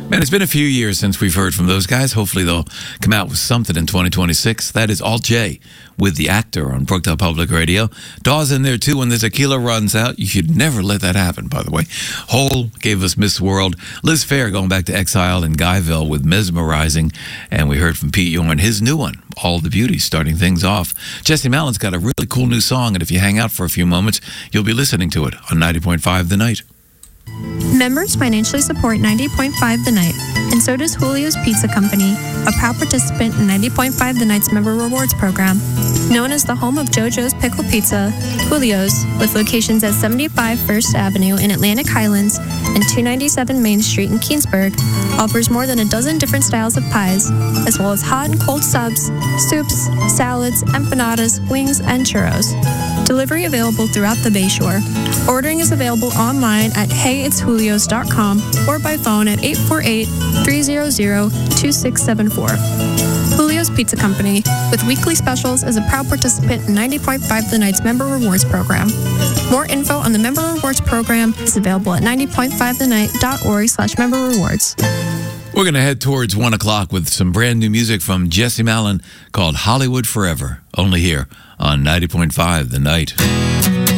Man, it's been a few years since we've heard from those guys. Hopefully they'll come out with something in 2026. That is Alt J with The Actor on Brookdale Public Radio. Dawes in there, too, when the tequila runs out. You should never let that happen, by the way. Hole gave us Miss World. Liz Phair going back to Exile in Guyville with Mesmerizing. And we heard from Pete Yorn, his new one, All the Beauty, starting things off. Jesse Mallon's got a really cool new song, and if you hang out for a few moments, you'll be listening to it on 90.5 The Night. Members financially support 90.5 The Night, and so does Julio's Pizza Company, a proud participant in 90.5 The Night's Member Rewards Program. Known as the home of JoJo's Pickle Pizza, Julio's, with locations at 75 First Avenue in Atlantic Highlands and 297 Main Street in Keansburg, offers more than a dozen different styles of pies, as well as hot and cold subs, soups, salads, empanadas, wings, and churros. Delivery available throughout the Bayshore. Ordering is available online at heyitsjulios.com or by phone at 848-300-2674. Julio's Pizza Company, with weekly specials, is a proud participant in 90.5 The Night's Member Rewards Program. More info on the Member Rewards Program is available at 90.5thennight.org/member rewards. We're going to head towards 1 o'clock with some brand new music from Jesse Mallon called Hollywood Forever, only here on 90.5 The Night.